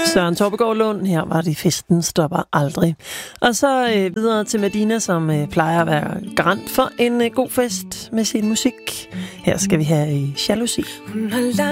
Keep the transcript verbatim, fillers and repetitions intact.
Søren Torpegaard Lund, her var det festen stopper aldrig. Og så øh, videre til Medina, som øh, plejer at være garant for en øh, god fest med sin musik. Her skal vi have øh, Jalousi.